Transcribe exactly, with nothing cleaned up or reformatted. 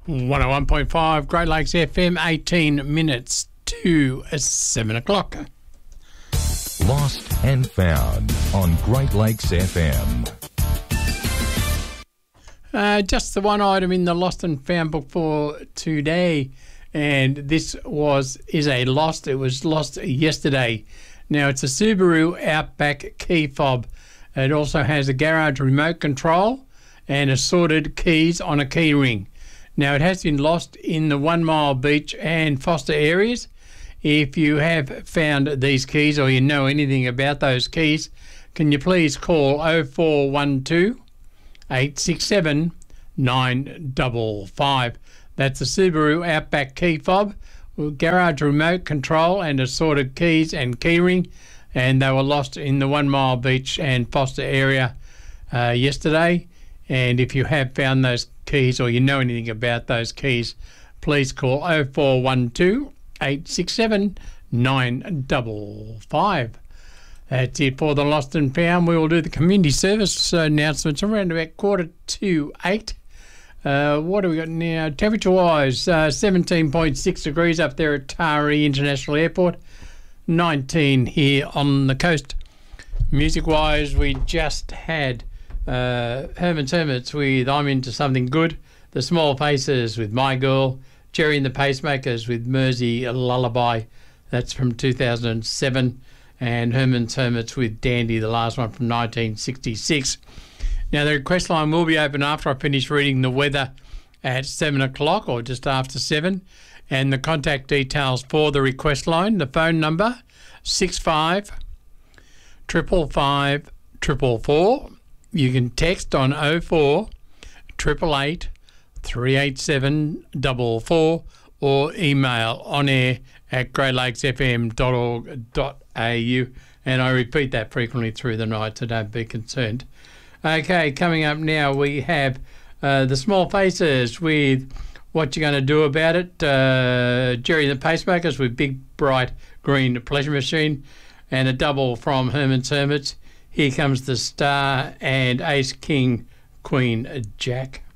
one oh one point five Great Lakes F M, eighteen minutes to seven o'clock. Lost and Found on Great Lakes F M. Uh, just the one item in the Lost and Found book for today, and this was is a lost. It was lost yesterday. Now, it's a Subaru Outback key fob. It also has a garage remote control and assorted keys on a key ring. Now, it has been lost in the One Mile Beach and Foster areas. If you have found these keys or you know anything about those keys, can you please call oh four one two, eight six seven, nine five five. That's the Subaru Outback key fob, garage remote control and assorted keys and keyring, and they were lost in the One Mile Beach and Foster area uh, yesterday. And if you have found those keys or you know anything about those keys, please call oh four one two, eight six seven, nine five five. That's it for the Lost and Found. We will do the community service announcements around about quarter to eight. Uh, what do we got now? Temperature-wise, uh, seventeen point six degrees up there at Taree International Airport, nineteen here on the coast. Music-wise, we just had uh, Herman's Hermits with I'm Into Something Good, The Small Faces with My Girl, Jerry and the Pacemakers with Mersey Lullaby, that's from two thousand seven, and Herman's Hermits with Dandy, the last one from nineteen sixty-six. Now, the request line will be open after I finish reading the weather at seven o'clock or just after seven. And the contact details for the request line, the phone number, six five, five five, four four four. You can text on oh four, eight eight eight, three eight seven, four four or email on air at great lakes f m dot org dot a u. And I repeat that frequently through the night, so don't be concerned. Okay, coming up now we have uh, the Small Faces with What You Gonna Do About It, uh, Jerry and the Pacemakers with Big Bright Green Pleasure Machine, and a double from Herman's Hermits, Here Comes the Star, and Ace King Queen Jack.